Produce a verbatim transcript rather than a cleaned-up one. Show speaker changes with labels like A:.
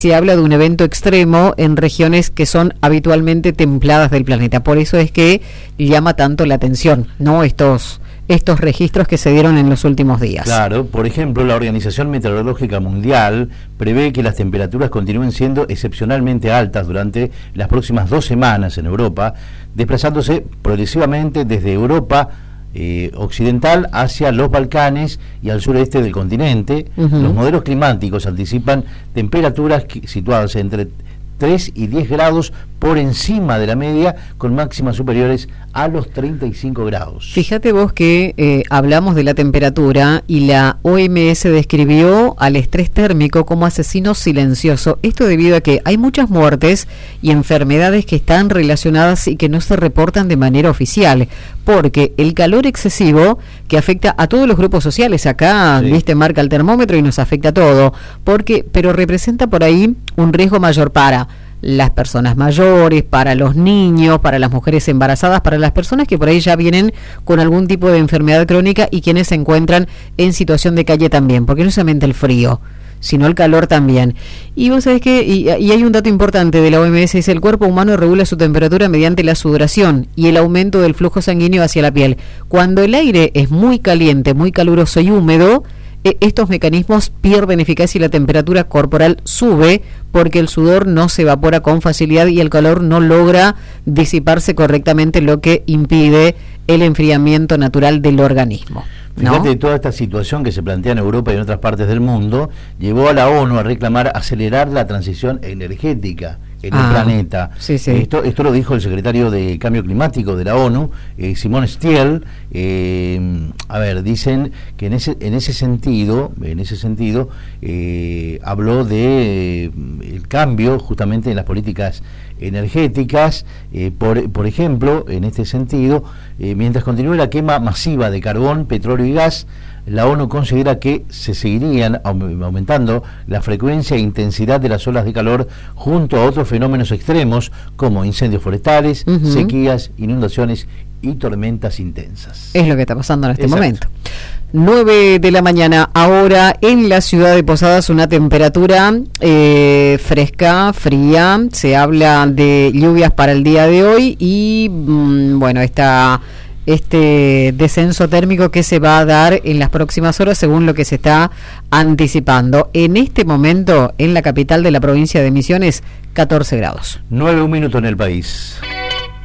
A: Se habla de un evento extremo en regiones que son habitualmente templadas del planeta. Por eso es que llama tanto la atención, ¿no? Estos, estos registros que se dieron en los últimos días.
B: Claro, por ejemplo, la Organización Meteorológica Mundial prevé que las temperaturas continúen siendo excepcionalmente altas durante las próximas dos semanas en Europa, desplazándose progresivamente desde Europa Eh, occidental hacia los Balcanes y al sureste del continente. Uh-huh. Los modelos climáticos anticipan temperaturas que, situadas entre tres y diez grados por encima de la media, con máximas superiores a los treinta y cinco grados.
A: Fíjate vos que eh, hablamos de la temperatura y la O M S describió al estrés térmico como asesino silencioso. Esto debido a que hay muchas muertes y enfermedades que están relacionadas y que no se reportan de manera oficial, porque el calor excesivo que afecta a todos los grupos sociales, acá, sí, viste, marca el termómetro y nos afecta a todo, porque pero representa por ahí un riesgo mayor para las personas mayores, para los niños, para las mujeres embarazadas, para las personas que por ahí ya vienen con algún tipo de enfermedad crónica y quienes se encuentran en situación de calle también, porque no solamente el frío, sino el calor también. Y vos sabés que, y, y hay un dato importante de la O M S, dice: el cuerpo humano regula su temperatura mediante la sudoración y el aumento del flujo sanguíneo hacia la piel. Cuando el aire es muy caliente, muy caluroso y húmedo, estos mecanismos pierden eficacia y la temperatura corporal sube porque el sudor no se evapora con facilidad y el calor no logra disiparse correctamente, lo que impide el enfriamiento natural del organismo, ¿no?
B: Fíjate, toda esta situación que se plantea en Europa y en otras partes del mundo llevó a la ONU a reclamar acelerar la transición energética en ah, el planeta. Sí, sí. Esto, esto lo dijo el secretario de Cambio Climático de la ONU, eh, Simone Stiel. Eh, a ver, dicen que en ese en ese sentido, en ese sentido, eh, habló de eh, el cambio justamente en las políticas energéticas. Eh, por, por ejemplo, en este sentido, eh, mientras continúe la quema masiva de carbón, petróleo y gas, la ONU considera que se seguirían aumentando la frecuencia e intensidad de las olas de calor junto a otros fenómenos extremos como incendios forestales, uh-huh, sequías, inundaciones y tormentas intensas.
A: Es lo que está pasando en este
B: Exacto.
A: momento. nueve de la mañana, ahora en la ciudad de Posadas, una temperatura eh, fresca, fría. Se habla de lluvias para el día de hoy y mmm, bueno, esta... este descenso térmico que se va a dar en las próximas horas según lo que se está anticipando. En este momento, en la capital de la provincia de Misiones, catorce grados.
B: nueve, un minuto en el país.